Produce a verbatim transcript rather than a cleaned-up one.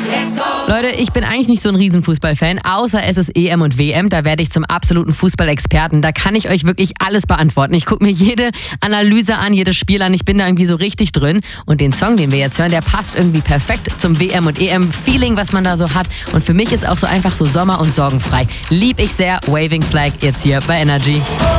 Leute, ich bin eigentlich nicht so ein Riesenfußballfan, außer es ist E M und W M. Da werde ich zum absoluten Fußballexperten. Da kann ich euch wirklich alles beantworten. Ich gucke mir jede Analyse an, jedes Spiel an. Ich bin da irgendwie so richtig drin. Und den Song, den wir jetzt hören, der passt irgendwie perfekt zum W M und E M-Feeling, was man da so hat. Und für mich ist auch so einfach so Sommer und sorgenfrei. Lieb ich sehr. Waving Flag jetzt hier bei Energy.